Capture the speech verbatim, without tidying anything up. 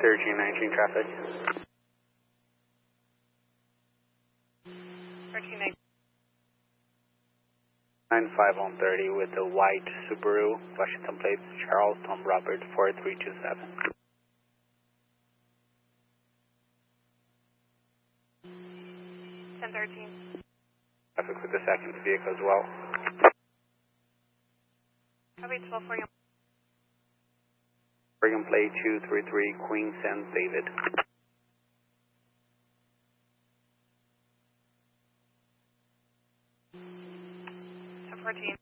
thirteen nineteen traffic. thirteen nineteen. nine five one thirty with the white Subaru, Washington plates, Charles Tom Robert four three two seven. ten thirteen. Traffic with the second vehicle as well. Copy twelve forty. Oregon plate two three three, Queen Saint David. ten fourteen.